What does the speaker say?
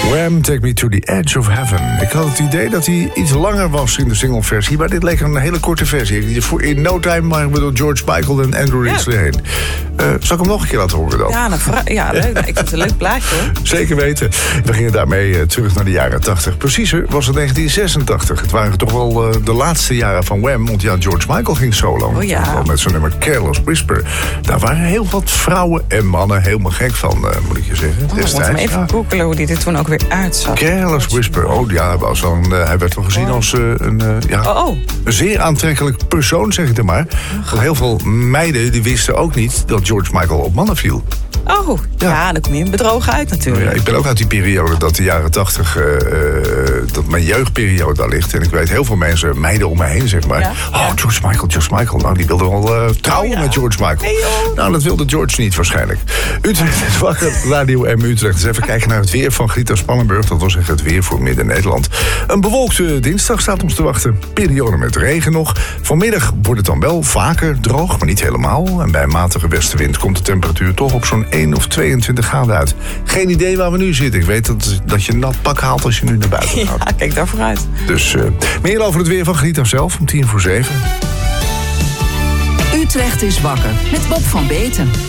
Wham! Take Me to the Edge of Heaven. Ik had het idee dat hij iets langer was in de singleversie, maar dit leek een hele korte versie. In no time waren we door George Michael en Andrew Ridgeley heen. Zal ik hem nog een keer laten horen dan? Ja, leuk. Ik vind het een leuk plaatje, hoor. Zeker weten. We gingen daarmee terug naar de jaren 80. Preciezer was het 1986. Het waren toch wel de laatste jaren van Wham, want ja, George Michael ging solo. Oh ja. Met zijn nummer Careless Whisper. Daar waren heel wat vrouwen en mannen helemaal gek van, moet ik je zeggen. Ik moet hem even googelen hoe die er toen ook weer uitzag. Careless Whisper. Oh ja, hij werd wel gezien als een zeer aantrekkelijk persoon, zeg ik er maar. Want heel veel meiden die wisten ook niet dat George Michael op mannen viel. Oh, ja, dan kom je bedrogen uit natuurlijk. Ja, ik ben ook uit die periode dat de jaren 80, dat mijn jeugdperiode daar ligt. En ik weet heel veel mensen, meiden om me heen, zeg maar. Ja. Oh, George Michael. Nou, die wilde wel trouwen met George Michael. Nee, nou, dat wilde George niet waarschijnlijk. Utrecht is wakker, Radio M Utrecht. Dus even kijken naar het weer van Grieter Spannenburg. Dat wil zeggen het weer voor Midden-Nederland. Een bewolkte dinsdag staat ons te wachten. Periode met regen nog. Vanmiddag wordt het dan wel vaker droog, maar niet helemaal. En bij een matige westenwind komt de temperatuur toch op zo'n 1 of 22 graden uit. Geen idee waar we nu zitten. Ik weet dat je een nat pak haalt als je nu naar buiten gaat. Ja, kijk daar vooruit. Dus meer over het weer van Grieter zelf om 6:50. Utrecht is wakker met Bob van Beten.